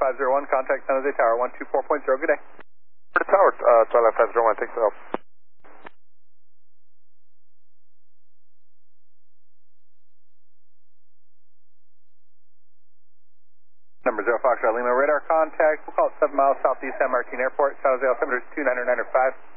501, contact San Jose Tower 124.0, good day. The tower, Charlie 501, thanks for help. Number 0 Foxtrot Lima, radar contact, we'll call it 7 miles southeast San Martin Airport, San Jose altimeter is 2995.